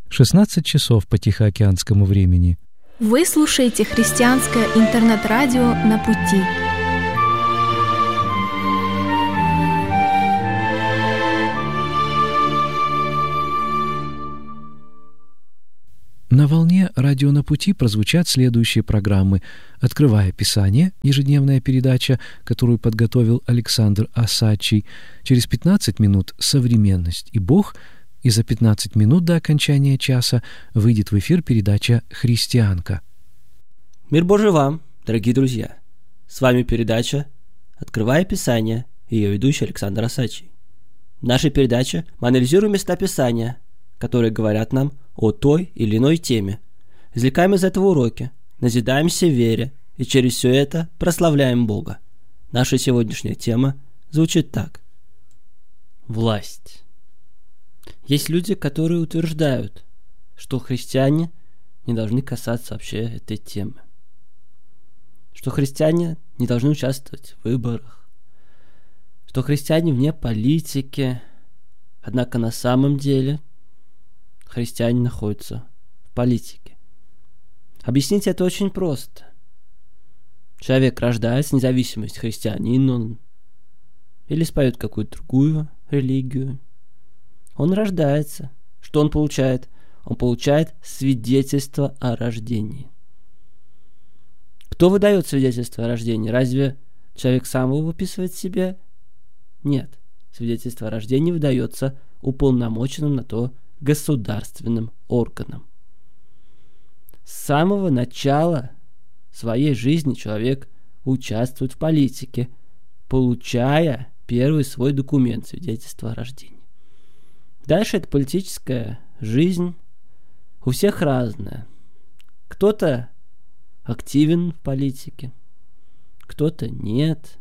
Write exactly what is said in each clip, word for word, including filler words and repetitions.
шестнадцать часов по Тихоокеанскому времени. Вы слушаете христианское интернет-радио «На пути». На волне «Радио на пути» прозвучат следующие программы: «Открывая Писание», ежедневная передача, которую подготовил Александр Осадчий. Через пятнадцать минут «Современность и Бог». И за пятнадцать минут до окончания часа выйдет в эфир передача «Христианка». Мир Божий вам, дорогие друзья! С вами передача «Открывая Писание» и ее ведущий Александр Осадчий. В нашей передаче мы анализируем места Писания, которые говорят нам о той или иной теме, извлекаем из этого уроки, назидаемся в вере и через все это прославляем Бога. Наша сегодняшняя тема звучит так: власть. Есть люди, которые утверждают, что христиане не должны касаться вообще этой темы, что христиане не должны участвовать в выборах, что христиане вне политики. Однако на самом деле христиане находятся в политике. Объяснить это очень просто. Человек рождается, независимость христианин он или исповедует какую-то другую религию. Он рождается. Что он получает? Он получает свидетельство о рождении. Кто выдает свидетельство о рождении? Разве человек сам его выписывает себе? Нет. Свидетельство о рождении выдается уполномоченным на то государственным органом. С самого начала своей жизни человек участвует в политике, получая первый свой документ, свидетельство о рождении. Дальше эта политическая жизнь у всех разная. Кто-то активен в политике, кто-то нет.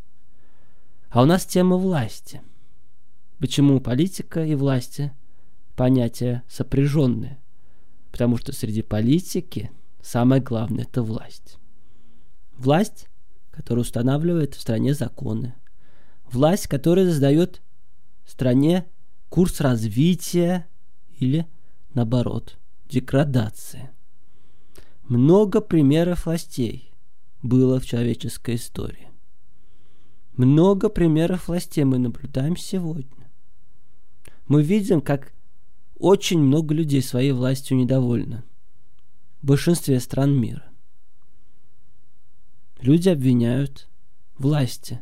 А у нас тема власти. Почему политика и власти понятия сопряженные? Потому что среди политики самое главное – это власть. Власть, которая устанавливает в стране законы. Власть, которая задает стране курс развития или, наоборот, деградации. Много примеров властей было в человеческой истории. Много примеров властей мы наблюдаем сегодня. Мы видим, как очень много людей своей властью недовольны в большинстве стран мира. Люди обвиняют власти.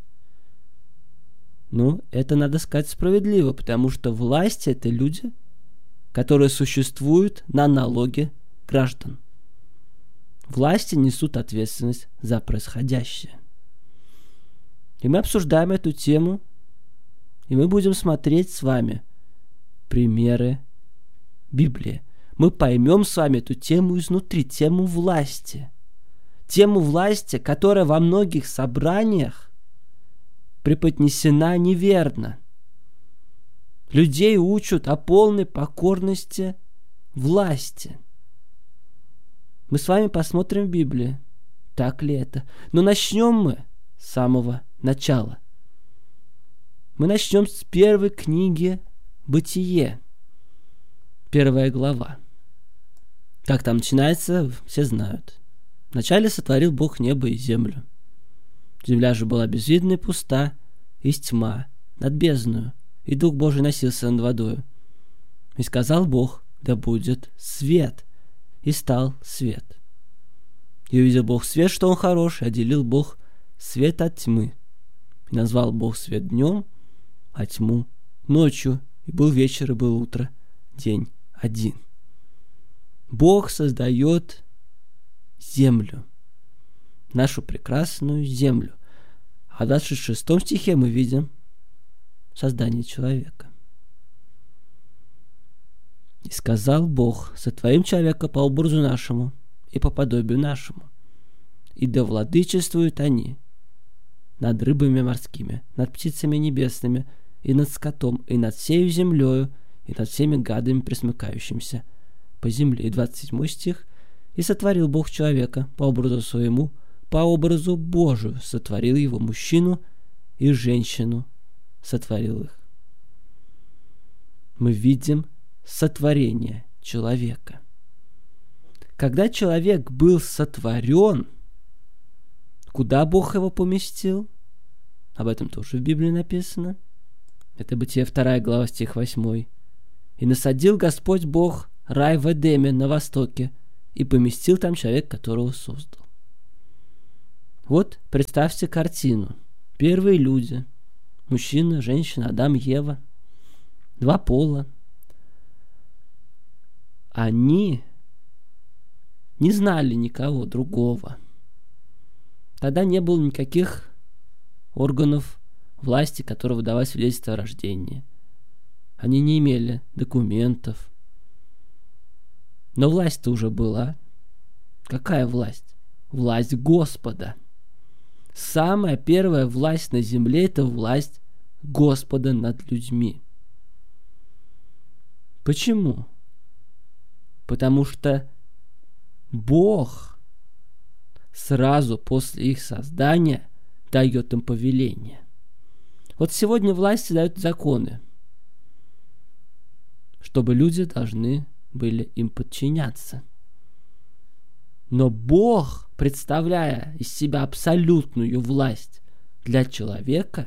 Ну, это надо сказать справедливо, потому что власти – это люди, которые существуют на налоги граждан. Власти несут ответственность за происходящее. И мы обсуждаем эту тему, и мы будем смотреть с вами примеры Библии. Мы поймем с вами эту тему изнутри, тему власти. Тему власти, которая во многих собраниях преподнесена неверно. Людей учат о полной покорности власти. Мы с вами посмотрим в Библии, так ли это. Но начнем мы с самого начала. Мы начнем с первой книги «Бытие», первая глава. Как там начинается, все знают. Вначале сотворил Бог небо и землю. Земля же была безвидна и пуста, и тьма над бездною, и Дух Божий носился над водою. И сказал Бог: да будет свет, и стал свет. И увидел Бог свет, что он хорош, и отделил Бог свет от тьмы. И назвал Бог свет днем, а тьму ночью. И был вечер, и было утро, день один. Бог создает землю, нашу прекрасную землю. А в двадцать шестом стихе мы видим создание человека. И сказал Бог: сотворим человека по образу нашему и по подобию нашему, и да владычествуют они над рыбами морскими, над птицами небесными, и над скотом, и над всею землею, и над всеми гадами, пресмыкающимися по земле. И двадцать седьмой стих. И сотворил Бог человека по образу своему, по образу Божию сотворил его, мужчину и женщину сотворил их. Мы видим сотворение человека. Когда человек был сотворен, куда Бог его поместил? Об этом тоже в Библии написано. Это Бытие вторая глава, стих восьмой. «И насадил Господь Бог рай в Эдеме на востоке, и поместил там человека, которого создал». Вот представьте картину. Первые люди. Мужчина, женщина, Адам, Ева. Два пола. Они не знали никого другого. Тогда не было никаких органов власти, которые выдавали свидетельство о рождении. Они не имели документов. Но власть-то уже была. Какая власть? Власть Господа. Самая первая власть на земле – это власть Господа над людьми. Почему? Потому что Бог сразу после их создания дает им повеление. Вот сегодня власти дают законы, чтобы люди должны были им подчиняться. Но Бог, представляя из себя абсолютную власть для человека,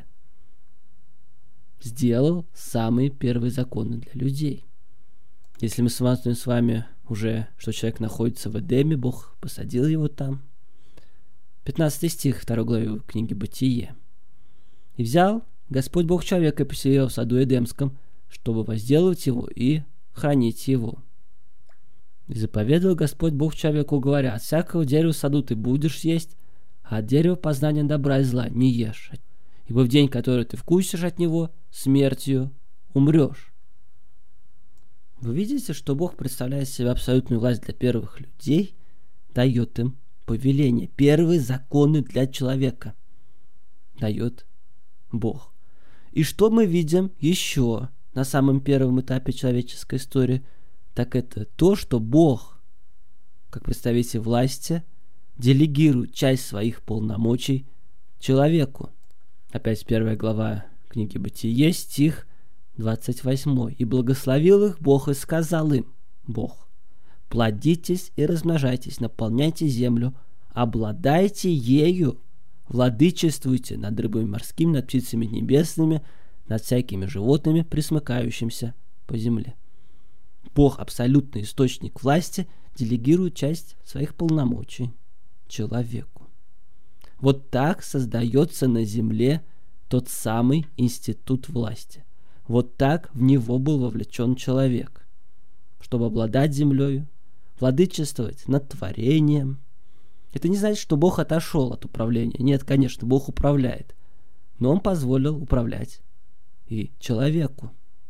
сделал самые первые законы для людей. Если мы смотрим с вами уже, что человек находится в Эдеме, Бог посадил его там. пятнадцатый стих второй главы книги Бытие. «И взял Господь Бог человека и поселил его в саду Эдемском, чтобы возделывать его и хранить его. И заповедовал Господь Бог человеку, говоря: от всякого дерева в саду ты будешь есть, а от дерева познания добра и зла не ешь. Ибо в день, который ты вкусишь от него, смертью умрешь». Вы видите, что Бог, представляя из себя абсолютную власть для первых людей, дает им повеление. Первые законы для человека дает Бог. И что мы видим еще на самом первом этапе человеческой истории? Так это то, что Бог, как представитель власти, делегирует часть своих полномочий человеку. Опять первая глава книги Бытие, стих двадцать восьмой. «И благословил их Бог, и сказал им, Бог: плодитесь и размножайтесь, наполняйте землю, обладайте ею, владычествуйте над рыбами морскими, над птицами небесными, над всякими животными, пресмыкающимися по земле». Бог, абсолютный источник власти, делегирует часть своих полномочий человеку. Вот так создается на земле тот самый институт власти. Вот так в него был вовлечен человек, чтобы обладать землей, владычествовать над творением. Это не значит, что Бог отошел от управления. Нет, конечно, Бог управляет, но Он позволил управлять и человеку.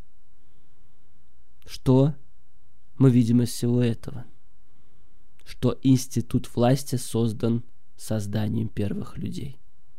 Что мы видим из всего этого? Что институт власти создан созданием первых людей.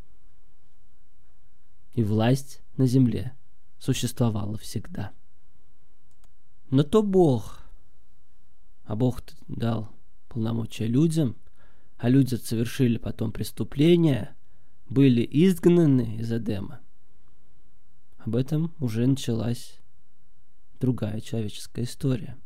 И власть на земле существовала всегда. Но то Бог, а Бог дал полномочия людям, а люди совершили потом преступления, были изгнаны из Эдема. Об этом уже началась другая человеческая история.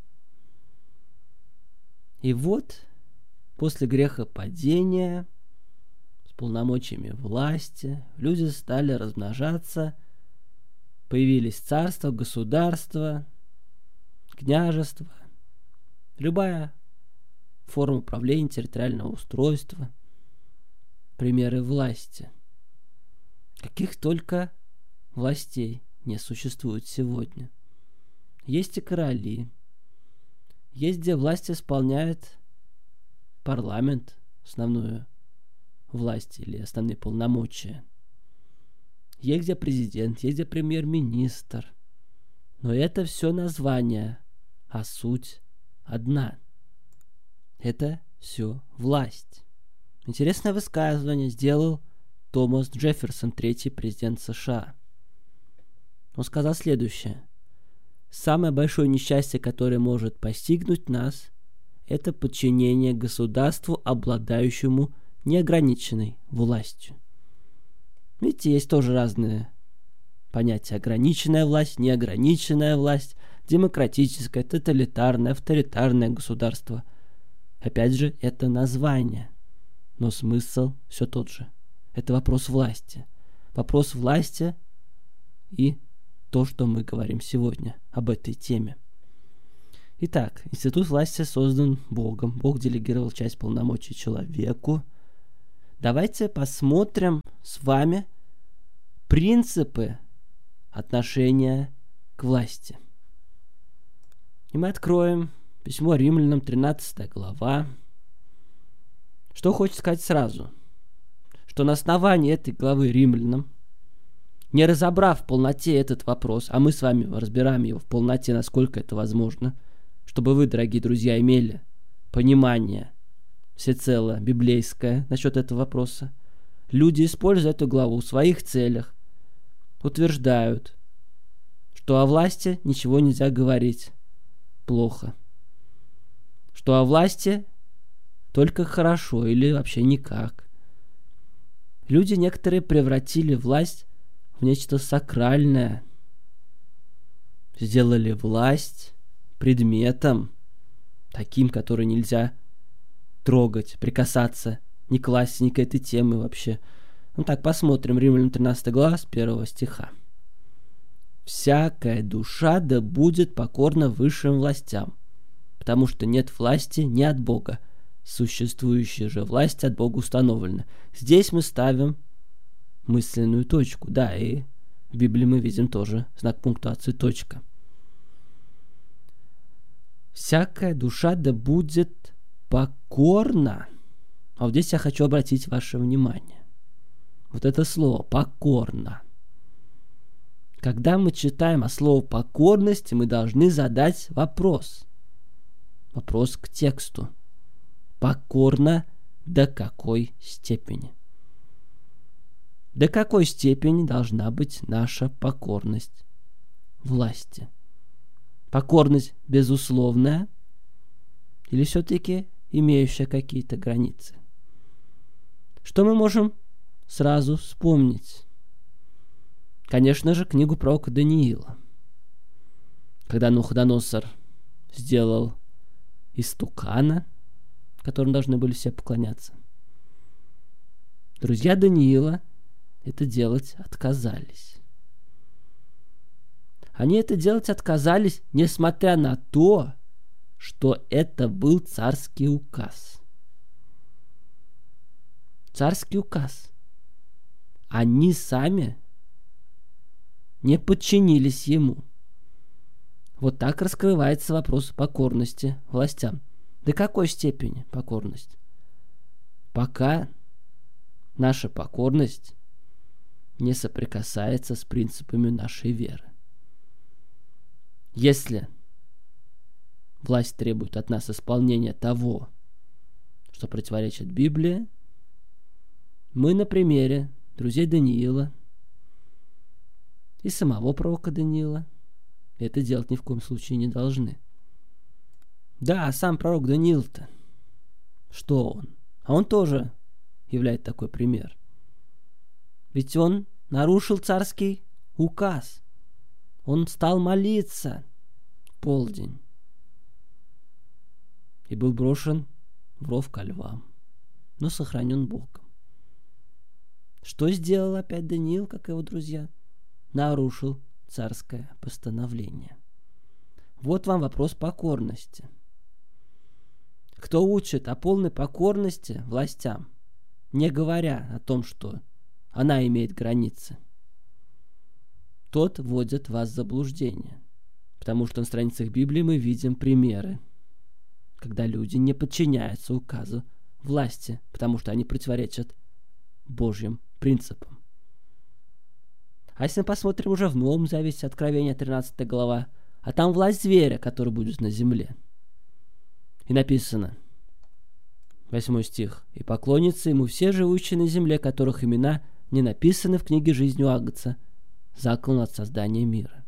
И вот после грехопадения с полномочиями власти люди стали размножаться, появились царства, государства, княжества, любая форма управления, территориального устройства, примеры власти. Каких только властей не существует сегодня. Есть и короли, есть, где власть исполняет парламент, основную власть или основные полномочия. Есть, где президент, есть, где премьер-министр. Но это все названия, а суть одна. Это все власть. Интересное высказывание сделал Томас Джефферсон, третий президент США. Он сказал следующее: «Самое большое несчастье, которое может постигнуть нас, это подчинение государству, обладающему неограниченной властью». Видите, есть тоже разные понятия: ограниченная власть, неограниченная власть, демократическое, тоталитарное, авторитарное государство. Опять же, это название, но смысл все тот же. Это вопрос власти. Вопрос власти и то, что мы говорим сегодня об этой теме. Итак, институт власти создан Богом. Бог делегировал часть полномочий человеку. Давайте посмотрим с вами принципы отношения к власти. И мы откроем письмо Римлянам, тринадцатая глава. Что хочет сказать сразу? Что на основании этой главы Римлянам, не разобрав в полноте этот вопрос, а мы с вами разбираем его в полноте, насколько это возможно, чтобы вы, дорогие друзья, имели понимание всецело библейское насчет этого вопроса, люди, используя эту главу в своих целях, утверждают, что о власти ничего нельзя говорить плохо, что о власти только хорошо или вообще никак. Люди некоторые превратили власть в нечто сакральное, сделали власть предметом, таким, который нельзя трогать, прикасаться, не класть ни к этой теме вообще. Ну так, посмотрим, Римлянам тринадцатая глава с первого стиха. «Всякая душа да будет покорна высшим властям, потому что нет власти не от Бога, существующая же власть от Бога установлена». Здесь мы ставим мысленную точку, да, и в Библии мы видим тоже знак пунктуации точка. «Всякая душа да будет покорна». А вот здесь я хочу обратить ваше внимание. Вот это слово «покорно». Когда мы читаем о слове «покорности», мы должны задать вопрос. Вопрос к тексту. Покорно до какой степени? До какой степени должна быть наша покорность власти? Покорность безусловная или все-таки имеющая какие-то границы? Что мы можем сразу вспомнить? Конечно же, книгу пророка Даниила. Когда Навуходоносор сделал истукана, которым должны были все поклоняться, друзья Даниила это делать отказались. Они это делать отказались, несмотря на то, что это был царский указ. Царский указ. Они сами не подчинились ему. Вот так раскрывается вопрос покорности властям. До какой степени покорность? Пока наша покорность не соприкасается с принципами нашей веры. Если власть требует от нас исполнения того, что противоречит Библии, мы на примере друзей Даниила и самого пророка Даниила это делать ни в коем случае не должны. Да, сам пророк Даниил-то, что он? А он тоже является такой пример. Ведь он нарушил царский указ. Он стал молиться в полдень и был брошен в ров ко львам, но сохранен Богом. Что сделал опять Даниил, как его друзья? Нарушил царское постановление. Вот вам вопрос покорности. Кто учит о полной покорности властям, не говоря о том, что она имеет границы, тот вводит вас в заблуждение. Потому что на страницах Библии мы видим примеры, когда люди не подчиняются указу власти, потому что они противоречат Божьим принципам. А если мы посмотрим уже в Новом Завете, Откровение, тринадцатая глава, а там власть зверя, который будет на земле. И написано, восьмой стих, «И поклонятся ему все живущие на земле, которых имена не написаны в книге жизни у Агнца, заклан от создания мира».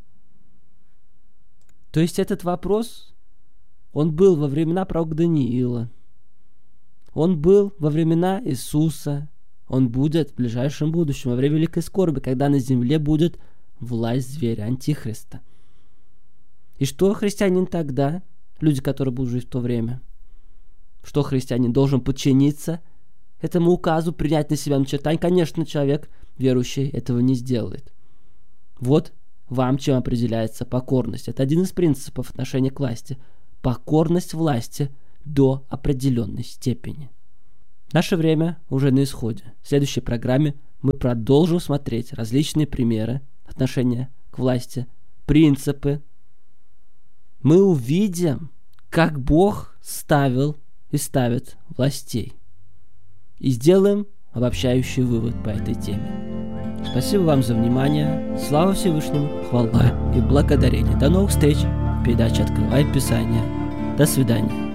То есть этот вопрос, он был во времена пророка Даниила, он был во времена Иисуса, он будет в ближайшем будущем, во время великой скорби, когда на земле будет власть зверя, антихриста. И что христианин тогда, люди, которые будут жить в то время, что христианин должен подчиниться этому указу, принять на себя начертание? Конечно, человек верующий этого не сделает. Вот вам чем определяется покорность. Это один из принципов отношения к власти. Покорность власти до определенной степени. Наше время уже на исходе. В следующей программе мы продолжим смотреть различные примеры отношения к власти, принципы. Мы увидим, как Бог ставил и ставит властей. И сделаем обобщающий вывод по этой теме. Спасибо вам за внимание. Слава Всевышнему, хвала и благодарение. До новых встреч в передаче «Открывай Писание». До свидания.